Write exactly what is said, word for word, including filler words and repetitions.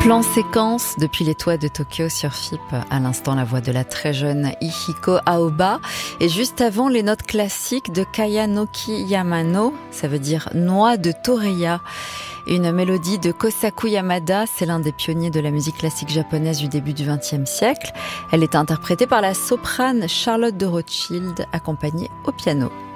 Plan séquence depuis les toits de Tokyo sur F I P. À l'instant, la voix de la très jeune Ihiko Aoba. Et juste avant, les notes classiques de Kayanoki Yamano. Ça veut dire noix de Toreya. Une mélodie de Kosaku Yamada. C'est l'un des pionniers de la musique classique japonaise du début du vingtième siècle. Elle est interprétée par la soprane Charlotte de Rothschild, accompagnée au piano.